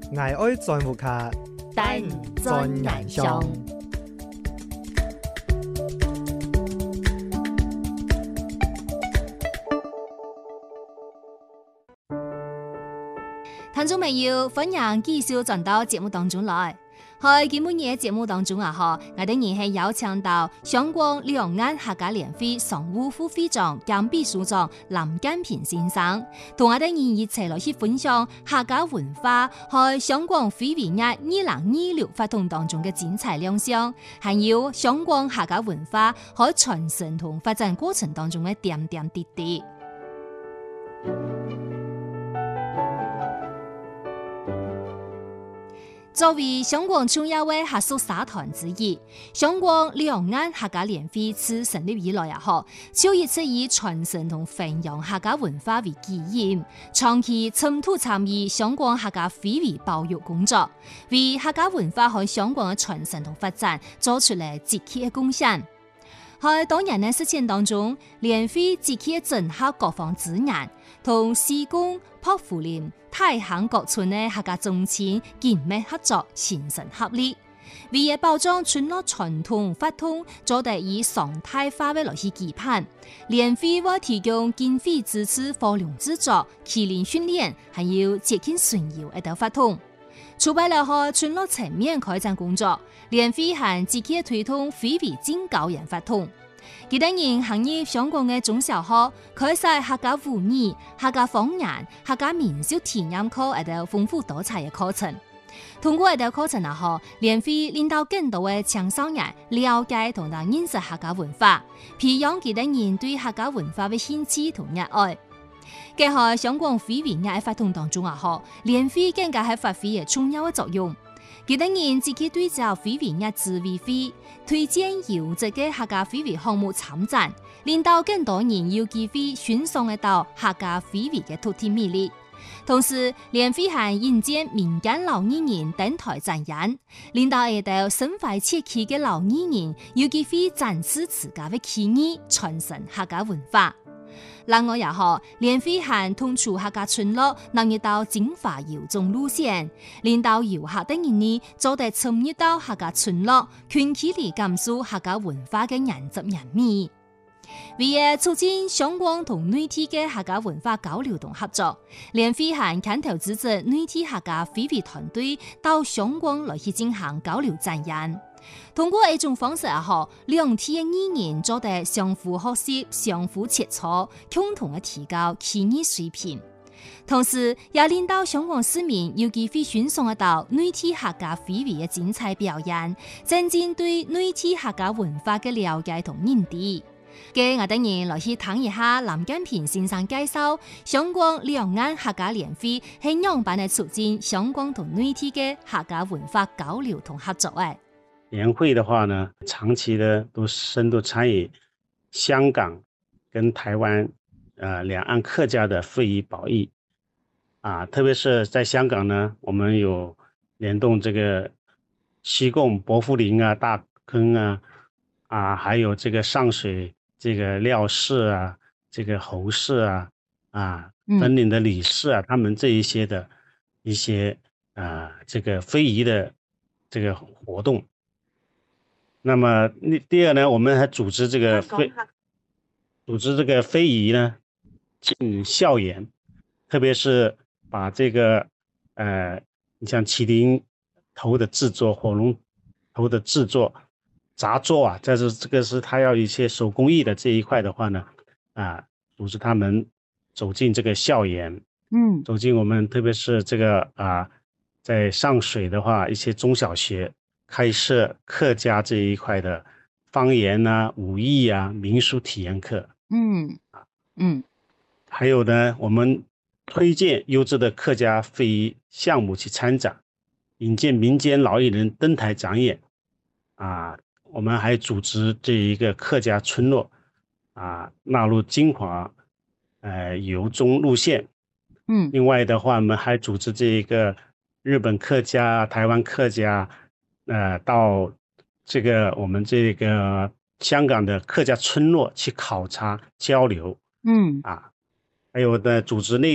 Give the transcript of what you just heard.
我愛在乎卡， 但真難上。聽眾朋友，歡迎繼續轉到節目當中來。喺今日嘅節目當中啊，我哋仍然係邀請到香港兩岸客家聯會常務副會長兼秘書長林建平先生，同我哋一齊來去分享客家文化喺香港非遺日2026活動當中嘅精彩亮相，還有香港客家文化喺傳承同發展過程當中嘅點點滴滴。作為香港重要嘅客屬社團之一，香港兩岸客家聯會自成立以來就一直以傳承同弘揚客家文化為己任，長期深度參與香港客家非遺保育工作，為客家文化喺香港嘅傳承同發展做出嚟積極嘅貢獻。喺當年嘅實踐當中，聯會積極整合各方資源，同施工、樸福林、大坑各村嘅客家宗親緊密合作，形成合力，為咗保障村落傳統法統，做得以常態化嘅來去舉辦。聯會會提供經費支持貨量製作、麒麟訓練，還有節慶巡遊一道法統。除咗了後村落層面開展工作，聯會還積極推動非遺進教研法統。幾多年行業相關嘅中小學開設客家婦女、客家方言、客家民俗體驗課一道豐富多彩嘅課程。通過一道課程聯會令到更多嘅青少年了解同埋認識客家文化，培養幾多人對客家文化嘅興趣同熱愛。結合香港非遺日嘅活動當中聯會更加係發揮嘅重要嘅作用。幾多人自己對照非遺日諮委會，推薦優質嘅客家非遺項目參展，令到更多人有機會欣賞到客家非遺嘅獨特魅力。同時，聯會還引薦民間老藝人登台展演，令到一道身懷切氣嘅老藝人有機會展示自家嘅技藝，傳承客家文化。另外聯會還統籌客家村落納入到精華遊蹤路線，令到遊客等人做得參與到客家村落，群起嚟感受客家文化嘅原汁原味。為咗促進香港同內地嘅客家文化交流同合作，聯會還牽頭組織內地客家非遺團隊到香港來去進行交流展演。通過一種方式兩地嘅藝人做得相互學習、相互切磋，共同嘅提高技藝水平。同時，也令到香港市民有機會欣賞到內地客家非遺嘅精彩表演，增進對內地客家文化嘅了解同認知。嘅我等人來去聽一下林建平先生介紹香港兩岸客家聯會係樣板嘅促進香港同內地嘅客家文化交流同合作。 聯會的話呢，長期的都深度參與香港跟台灣兩岸客家的非遺保育特別是在香港呢，我們有聯動這個西貢薄扶林大坑還有這個上水這個廖氏這個侯氏本嶺的李氏他們這一些的一些這個非遺的這個活動。那麼第二呢，我們還組織這個非遺呢進校園，特別是把這個你像麒麟頭的製作、火龍頭的製作、紮作這個是他要一些手工藝的這一塊的話呢組織他們走進這個校園，走進我們特別是這個在上水的話，一些中小學開設客家這一塊的方言武藝民俗體驗課。還有呢，我們推薦優質的客家非遺項目去參展，引薦民間老藝人登台展演。我們還組織這一個客家村落納入精華遊蹤路線。另外的話，我們還組織這一個日本客家、台灣客家到這個我們這個香港的客家村落去考察交流，還有的組織內